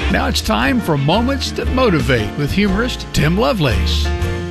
Now it's time for Moments That Motivate with humorist Tim Lovelace.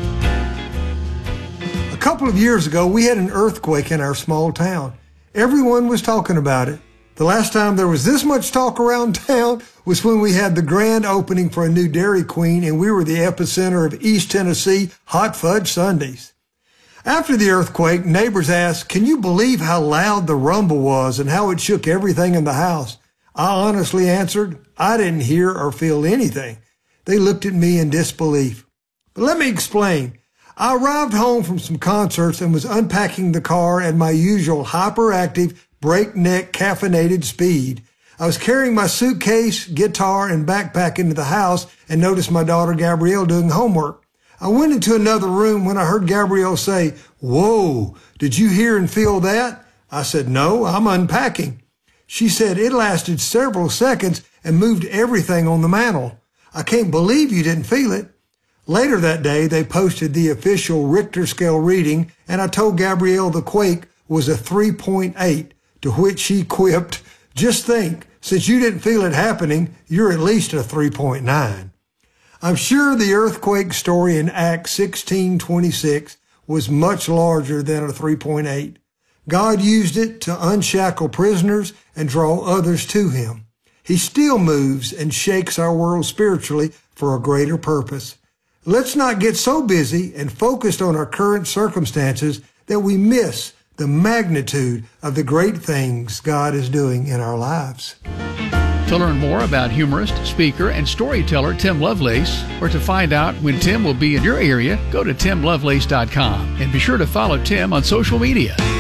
A couple of years ago, we had an earthquake in our small town. Everyone was talking about it. The last time there was this much talk around town was when we had the grand opening for a new Dairy Queen, and we were the epicenter of East Tennessee hot fudge sundaes. After the earthquake, neighbors asked, "Can you believe how loud the rumble was and how it shook everything in the house?" I honestly answered, I didn't hear or feel anything. They looked at me in disbelief. But let me explain. I arrived home from some concerts and was unpacking the car at my usual hyperactive, breakneck, caffeinated speed. I was carrying my suitcase, guitar, and backpack into the house and noticed my daughter Gabrielle doing homework. I went into another room when I heard Gabrielle say, "Whoa, did you hear and feel that?" I said, "No, I'm unpacking." She said, "It lasted several seconds and moved everything on the mantle. I can't believe you didn't feel it." Later that day, they posted the official Richter scale reading, and I told Gabrielle the quake was a 3.8, to which she quipped, "Just think, since you didn't feel it happening, you're at least a 3.9. I'm sure the earthquake story in Acts 16:26 was much larger than a 3.8. God used it to unshackle prisoners and draw others to him. He still moves and shakes our world spiritually for a greater purpose. Let's not get so busy and focused on our current circumstances that we miss the magnitude of the great things God is doing in our lives. To learn more about humorist, speaker, and storyteller Tim Lovelace, or to find out when Tim will be in your area, go to timlovelace.com and be sure to follow Tim on social media.